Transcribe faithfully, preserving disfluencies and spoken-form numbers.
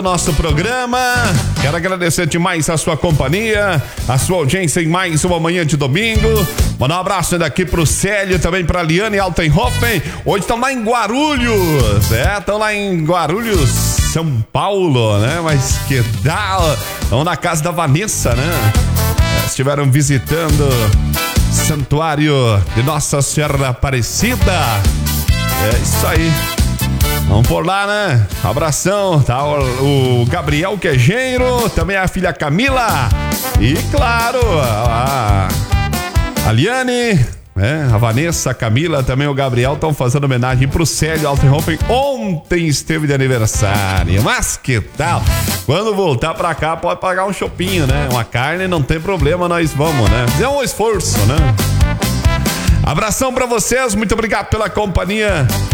Nosso programa, quero agradecer demais a sua companhia, a sua audiência em mais uma manhã de domingo. Mandar um abraço daqui pro Célio, também pra Liane Altenhofen. Hoje estão lá em Guarulhos, é, estão lá em Guarulhos, São Paulo, né? Mas que tal? Estão na casa da Vanessa, né? É, estiveram visitando o Santuário de Nossa Senhora Aparecida. É isso aí. Vamos por lá, né? Abração, tá? O, o Gabriel Quejeiro, também a filha Camila. E claro, a, a Liane, né? A Vanessa, a Camila, também o Gabriel estão fazendo homenagem pro Célio Altenhofen. Ontem esteve de aniversário. Mas que tal? Quando voltar pra cá, pode pagar um chopinho, né? Uma carne, não tem problema, nós vamos, né? É um esforço, né? Abração pra vocês, muito obrigado pela companhia.